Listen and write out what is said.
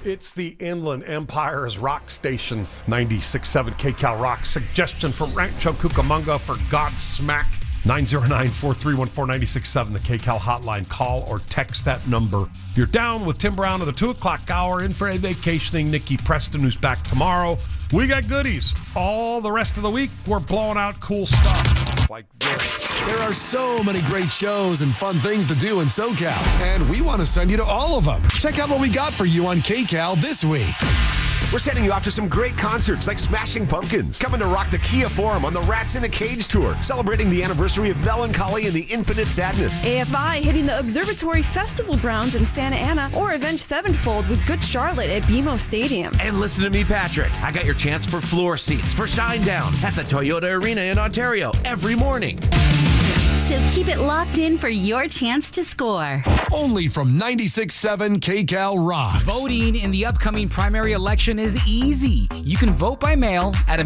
It's the Inland Empire's rock station, 96.7 KCal Rock. Suggestion from Rancho Cucamonga for Godsmack, 909-431-4967, the KCal hotline. Call or text that number. You're down with Tim Brown at the 2 o'clock hour, in for a vacationing Nikki Preston, who's back tomorrow. We got goodies. All the rest of the week, we're blowing out cool stuff like this. There are so many great shows and fun things to do in SoCal, and we want to send you to all of them. Check out what we got for you on KCal this week. We're sending you off to some great concerts like Smashing Pumpkins, coming to rock the Kia Forum on the Rats in a Cage tour, celebrating the anniversary of Melancholy and the Infinite Sadness. AFI hitting the Observatory Festival grounds in Santa Ana, or Avenged Sevenfold with Good Charlotte at BMO Stadium. And listen to me, Patrick. I got your chance for floor seats for Shinedown at the Toyota Arena in Ontario every morning. So keep it locked in for your chance to score. Only from 96.7 KCal Rock. Voting in the upcoming primary election is easy. You can vote by mail at a